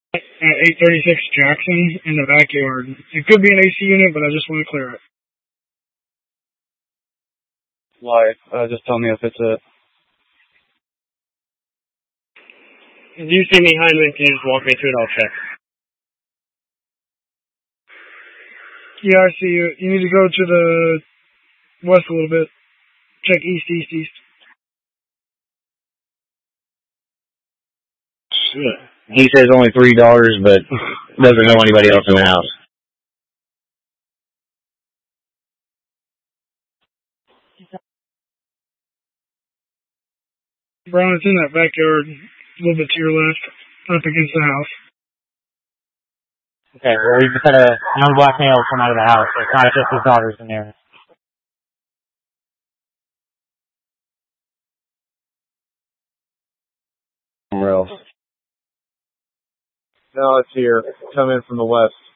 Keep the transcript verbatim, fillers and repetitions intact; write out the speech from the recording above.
At eight thirty-six Jackson in the backyard. It could be an A C unit, but I just want to clear it. Why? Uh, just tell me if it's a... If you see me, Heinlein, can you just walk me through it? I'll check. Yeah, I see you. You need to go to the west a little bit. Check east, east, east. He says only three dollars, but doesn't know anybody else in the house. Brown, it's in that backyard, a little bit to your left, up against the house. Okay, well, we just had a young black male come out of the house. It's not just his daughters in there. Somewhere else. No, it's here. Come in from the west.